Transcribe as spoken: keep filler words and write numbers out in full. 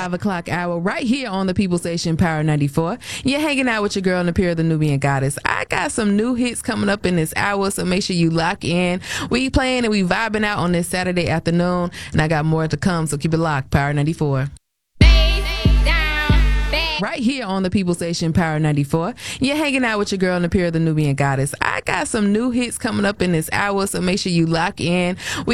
five o'clock hour right here on the People Station Power ninety-four. You're hanging out with your girl, Napira, the Nubian Goddess. I got some new hits coming up in this hour, so make sure you lock in. We playing and we vibing out on this Saturday afternoon, and I got more to come, so keep it locked. Power ninety-four. Right here on the People Station Power ninety-four. You're hanging out with your girl, Napira, the Nubian Goddess. I got some new hits coming up in this hour, so make sure you lock in. We